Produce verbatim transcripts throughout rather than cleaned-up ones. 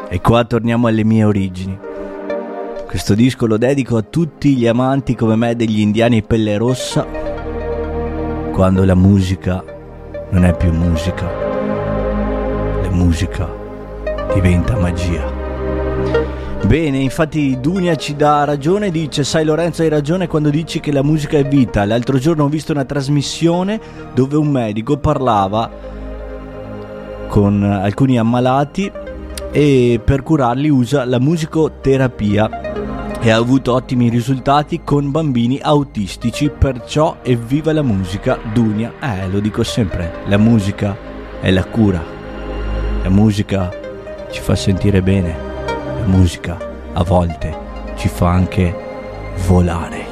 E qua torniamo alle mie origini. Questo disco lo dedico a tutti gli amanti come me degli indiani pelle rossa, quando la musica non è più musica, la musica diventa magia. Bene, infatti Dunia ci dà ragione, dice: sai Lorenzo, hai ragione quando dici che la musica è vita. L'altro giorno ho visto una trasmissione dove un medico parlava con alcuni ammalati e per curarli usa la musicoterapia e ha avuto ottimi risultati con bambini autistici. Perciò evviva la musica, Dunia. Eh, lo dico sempre, la musica è la cura, la musica ci fa sentire bene. La musica a volte ci fa anche volare.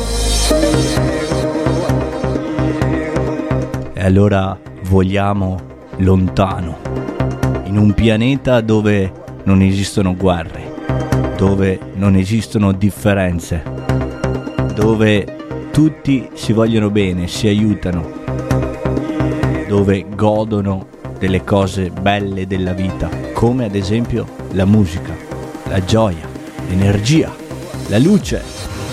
E allora voliamo lontano, in un pianeta dove non esistono guerre, dove non esistono differenze, dove tutti si vogliono bene, si aiutano, dove godono delle cose belle della vita, come ad esempio la musica, la gioia, l'energia, la luce.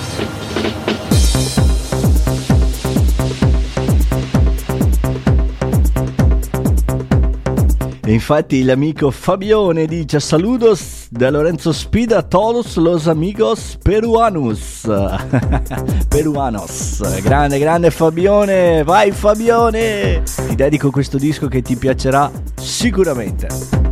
E infatti l'amico Fabione dice: saludos da Lorenzo Spida a todos los amigos peruanos. Peruanos. Grande, grande Fabione. Vai Fabione. Ti dedico questo disco che ti piacerà sicuramente.